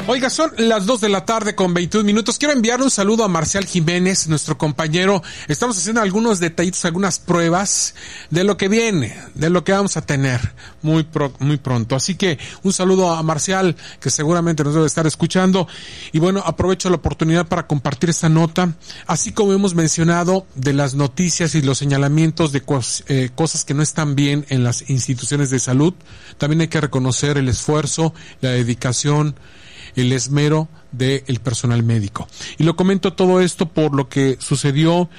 Oiga, son las 2 de la tarde con 21 minutos. Quiero enviarle un saludo a Marcial Jiménez, nuestro compañero. Estamos haciendo algunos detallitos, algunas pruebas de lo que viene, de lo que vamos a tener muy pronto. Así que un saludo a Marcial, que seguramente nos debe estar escuchando. Y bueno, aprovecho la oportunidad para compartir esta nota, así como hemos mencionado de las noticias y los señalamientos de cosas que no están bien en las instituciones de salud. También hay que reconocer el esfuerzo, la dedicación, el esmero del personal médico. Y lo comento todo esto por lo que sucedió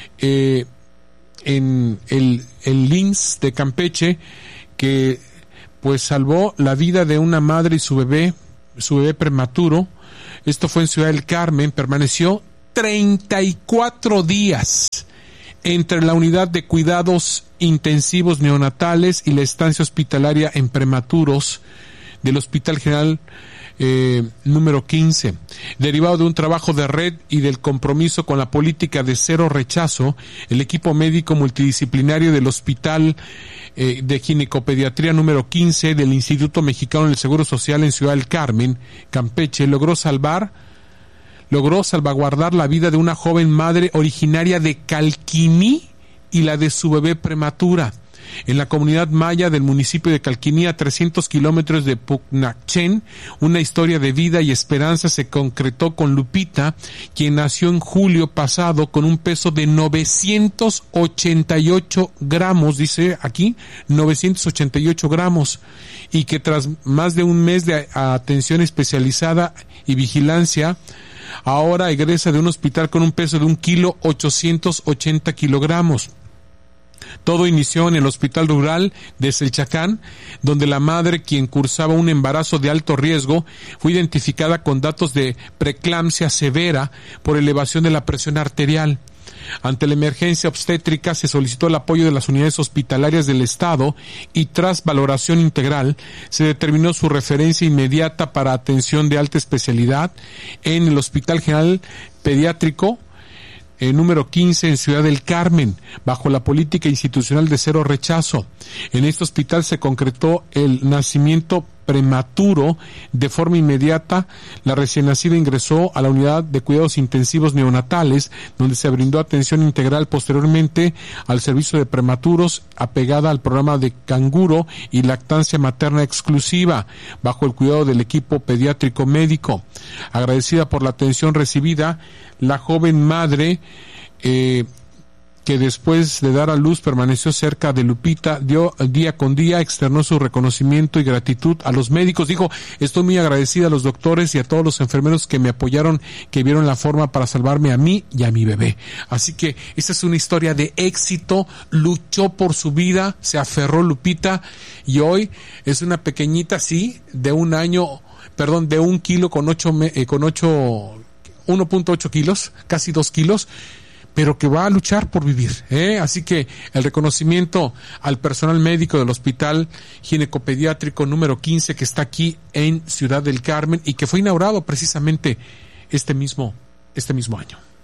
en el LIMSS de Campeche, que pues salvó la vida de una madre y su bebé prematuro. Esto fue en Ciudad del Carmen. Permaneció 34 días entre la unidad de cuidados intensivos neonatales y la estancia hospitalaria en prematuros del Hospital General número 15. Derivado de un trabajo de red y del compromiso con la política de cero rechazo, el equipo médico multidisciplinario del Hospital de Ginecopediatría número 15 del Instituto Mexicano del Seguro Social en Ciudad del Carmen, Campeche, logró salvaguardar la vida de una joven madre originaria de Calquiní y la de su bebé prematura en la comunidad maya del municipio de Calquiní, a 300 kilómetros de Pucnachén. Una historia de vida y esperanza se concretó con Lupita, quien nació en julio pasado con un peso de 988 gramos, dice aquí, 988 gramos, y que tras más de un mes de atención especializada y vigilancia, ahora egresa de un hospital con un peso de 1,880 kilogramos. Todo inició en el Hospital Rural de Selchacán, donde la madre, quien cursaba un embarazo de alto riesgo, fue identificada con datos de preeclampsia severa por elevación de la presión arterial. Ante la emergencia obstétrica se solicitó el apoyo de las unidades hospitalarias del Estado y tras valoración integral se determinó su referencia inmediata para atención de alta especialidad en el Hospital General Pediátrico número 15 en Ciudad del Carmen, bajo la política institucional de cero rechazo. En este hospital se concretó el nacimiento prematuro de forma inmediata. La recién nacida ingresó a la unidad de cuidados intensivos neonatales, donde se brindó atención integral posteriormente al servicio de prematuros, apegada al programa de canguro y lactancia materna exclusiva, bajo el cuidado del equipo pediátrico médico. Agradecida por la atención recibida, la joven madre, que después de dar a luz permaneció cerca de Lupita, dio día con día, externó su reconocimiento y gratitud a los médicos. Dijo: estoy muy agradecida a los doctores y a todos los enfermeros que me apoyaron, que vieron la forma para salvarme a mí y a mi bebé. Así que esta es una historia de éxito. Luchó por su vida, se aferró Lupita, y hoy es una pequeñita, sí, de 1 kilo con 1.8 kilos, casi 2 kilos, pero que va a luchar por vivir, Así que el reconocimiento al personal médico del Hospital Ginecopediátrico número 15, que está aquí en Ciudad del Carmen y que fue inaugurado precisamente este mismo año.